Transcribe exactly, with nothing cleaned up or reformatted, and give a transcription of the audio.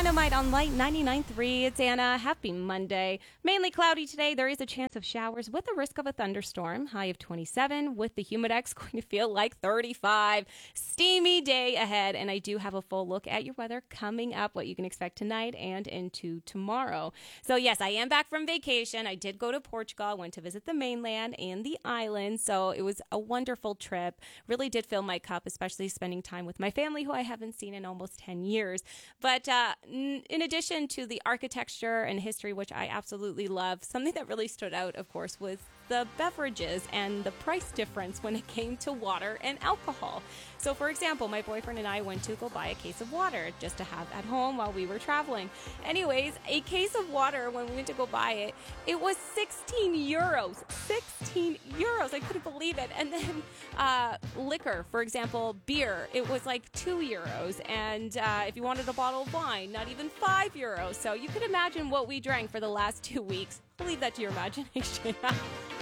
Dynamite on Light ninety-nine point three. It's Anna. Happy Monday. Mainly cloudy today. There is a chance of showers with a risk of a thunderstorm. High of twenty-seven with the humidex going to feel like thirty-five. Steamy day ahead. And I do have a full look at your weather coming up, what you can expect tonight and into tomorrow. So yes, I am back from vacation. I did go to Portugal. I went to visit the mainland and the islands. So it was a wonderful trip. Really did fill my cup, especially spending time with my family who I haven't seen in almost ten years. But uh, in addition to the architecture and history, which I absolutely love, something that really stood out, of course, was the beverages and the price difference when it came to water and alcohol. So, for example, my boyfriend and I went to go buy a case of water just to have at home while we were traveling. Anyways, a case of water, when we went to go buy it, it was sixteen euros. sixteen euros. I couldn't believe it. And then uh, liquor, for example, beer, it was like two euros. And uh, if you wanted a bottle of wine, not even five euros. So you can imagine what we drank for the last two weeks. I'll leave that to your imagination.